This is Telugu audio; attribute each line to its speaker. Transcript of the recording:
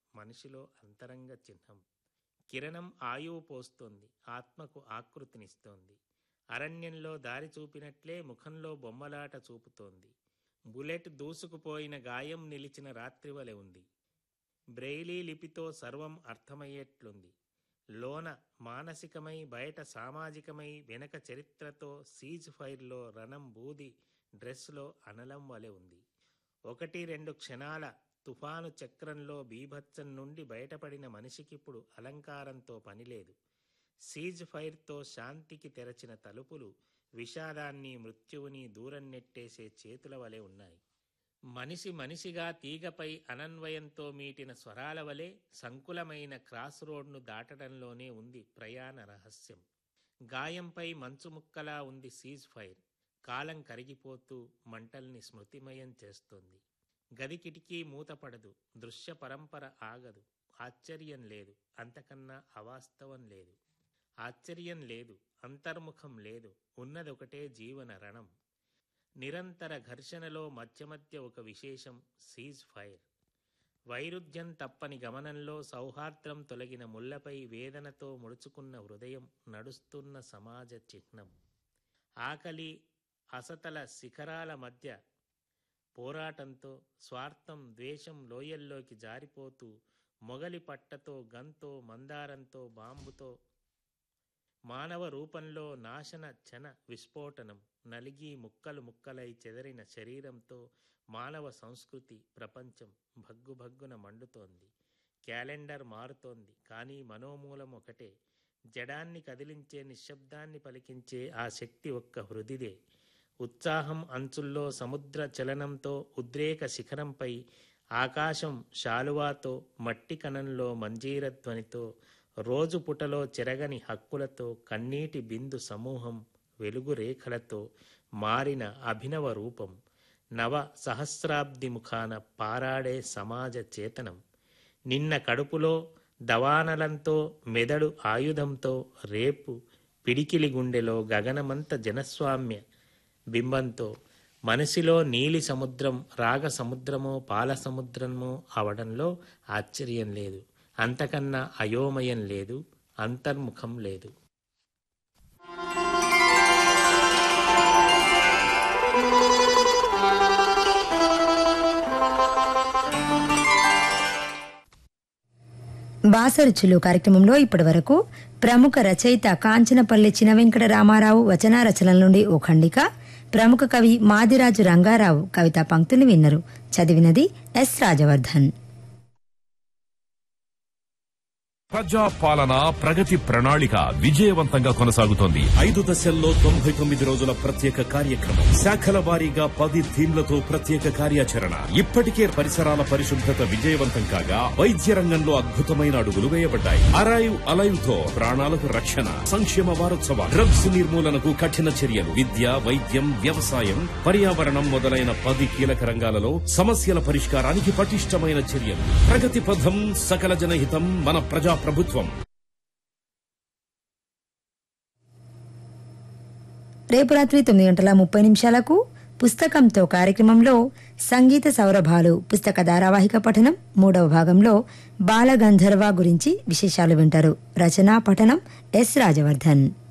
Speaker 1: మనిషిలో అంతరంగ చిహ్నం. కిరణం ఆయువు పోస్తోంది, ఆత్మకు ఆకృతినిస్తోంది. అరణ్యంలో దారి చూపినట్లే ముఖంలో బొమ్మలాట చూపుతోంది. బుల్లెట్ దూసుకుపోయిన గాయం నిలిచిన రాత్రివలె ఉంది. బ్రెయిలీ లిపితో సర్వం అర్థమయ్యేట్లుంది. లోన మానసికమై, బయట సామాజికమై, వెనక చరిత్రతో సీజ్ ఫైర్లో రణం బూది డ్రెస్లో అనలం వలె ఉంది. 1-2 క్షణాల తుఫాను చక్రంలో బీభత్సం నుండి బయటపడిన మనిషికిప్పుడు అలంకారంతో పనిలేదు. సీజ్ ఫైర్తో శాంతికి తెరచిన తలుపులు విషాదాన్ని, మృత్యువుని దూరం నెట్టేసే చేతుల వలె ఉన్నాయి. మనిషి మనిషిగా తీగపై అనన్వయంతో మీటిన స్వరాల వలె సంకులమైన క్రాస్ రోడ్ను దాటడంలోనే ఉంది ప్రయాణ రహస్యం. గాయంపై మంచు ముక్కలా ఉంది సీజ్ ఫైర్. కాలం కరిగిపోతూ మంటల్ని స్మృతిమయం చేస్తోంది. గది కిటికీ మూతపడదు, దృశ్య పరంపర ఆగదు. ఆశ్చర్యం లేదు, అంతకన్నా అవాస్తవం లేదు. ఆశ్చర్యం లేదు, అంతర్ముఖం లేదు, ఉన్నదొకటే జీవన రణం. నిరంతర ఘర్షణలో మధ్య మధ్య ఒక విశేషం సీజ్ ఫైర్. వైరుధ్యం తప్పని గమనంలో సౌహార్ద్రం తొలగిన ముళ్లపై వేదనతో ముడుచుకున్న హృదయం, నడుస్తున్న సమాజ చిహ్నం. ఆకలి అసతల శిఖరాల మధ్య పోరాటంతో, స్వార్థం ద్వేషం లోయల్లోకి జారిపోతూ, మొగలి పట్టతో, గంతో, మందారంతో, బాంబుతో, మానవ రూపంలో నాశన చన విస్ఫోటనం. నలిగి ముక్కలు ముక్కలై చెదరిన శరీరంతో మానవ సంస్కృతి, ప్రపంచం భగ్గుభగ్గున మండుతోంది. క్యాలెండర్ మారుతోంది, కానీ మనోమూలం ఒకటే. జడాన్ని కదిలించే, నిశ్శబ్దాన్ని పలికించే ఆ శక్తి ఒక్క హృదిదే. ఉత్సాహం అంచుల్లో సముద్ర చలనంతో, ఉద్రేక శిఖరంపై ఆకాశం శాలువాతో, మట్టి కణంలో మంజీరధ్వనితో, రోజు పుటలో చెరగని హక్కులతో, కన్నీటి బిందు సమూహం వెలుగు రేఖలతో మారిన అభినవ రూపం. నవ సహస్రాబ్ది ముఖాన పారాడే సమాజ చేతనం. నిన్న కడుపులో దవానలంతో, మెదడు ఆయుధంతో, రేపు పిడికిలి గుండెలో గగనమంత జనస్వామ్య బింబంతో. మనసిలో నీలి సముద్రం రాగ సముద్రమో పాల సముద్రమో అవడంలో ఆశ్చర్యం లేదు. అంతకన్నా అయోమయం లేదు, అంతర్ముఖం లేదు.
Speaker 2: బాసరుచులు కార్యక్రమంలో ఇప్పటి వరకు ప్రముఖ రచయిత కాంచనపల్లి చిన వెంకట రామారావు వచన రచనల నుండి ఓ ఖండిక, ప్రముఖ కవి మాదిరాజు రంగారావు కవితా పంక్తులు విన్నరు. చదివినది ఎస్ రాజవర్ధన్.
Speaker 3: ప్రజా పాలన ప్రగతి ప్రణాళిక విజయవంతంగా కొనసాగుతోంది. 5 దశల్లో 99 రోజుల ప్రత్యేక కార్యక్రమం, శాఖల వారీగా 10 థీమ్లతో ప్రత్యేక కార్యాచరణ. ఇప్పటికే పరిసరాల పరిశుభ్రత విజయవంతం కాగా, వైద్య రంగంలో అద్భుతమైన అడుగులు వేయబడ్డాయి. అరైవ్ అలైవ్ తో ప్రాణాలకు రక్షణ. సంక్షేమ వారోత్సవాలు, డ్రగ్స్ నిర్మూలనకు కఠిన చర్యలు, విద్య, వైద్యం, వ్యవసాయం, పర్యావరణం మొదలైన 10 కీలక రంగాలలో సమస్యల పరిష్కారానికి పటిష్టమైన చర్యలు. ప్రగతి పథం, సకల జనహితం, మన ప్రజా ప్రభుత్వం.
Speaker 2: రేపు రాత్రి 9:30 పుస్తకంతో కార్యక్రమంలో సంగీత సౌరభాలు పుస్తక ధారావాహిక పఠనం 3వ భాగంలో బాలగంధర్వ గురించి విశేషాలు వింటారు. రచనా పఠనం ఎస్ రాజవర్ధన్.